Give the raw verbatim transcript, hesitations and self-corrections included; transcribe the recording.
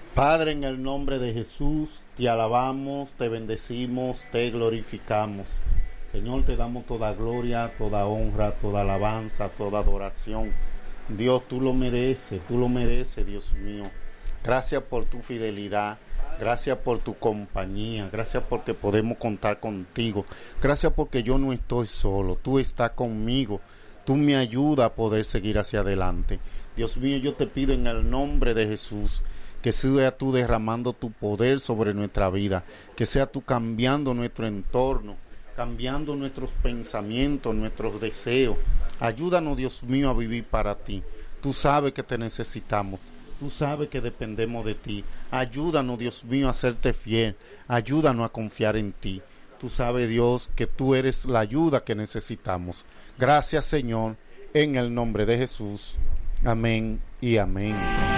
Padre, en el nombre de Jesús, te alabamos, te bendecimos, te glorificamos. Señor, te damos toda gloria, toda honra, toda alabanza, toda adoración. Dios, tú lo mereces, tú lo mereces, Dios mío. Gracias por tu fidelidad, gracias por tu compañía, gracias porque podemos contar contigo. Gracias porque yo no estoy solo, tú estás conmigo. Tú me ayudas a poder seguir hacia adelante. Dios mío, yo te pido en el nombre de Jesús que sea tú derramando tu poder sobre nuestra vida, que sea tú cambiando nuestro entorno, cambiando nuestros pensamientos, nuestros deseos. Ayúdanos, Dios mío, a vivir para ti. Tú sabes que te necesitamos, tú sabes que dependemos de ti. Ayúdanos, Dios mío, a serte fiel, ayúdanos a confiar en ti. Tú sabes, Dios, que tú eres la ayuda que necesitamos. Gracias, Señor, en el nombre de Jesús. Amén y amén.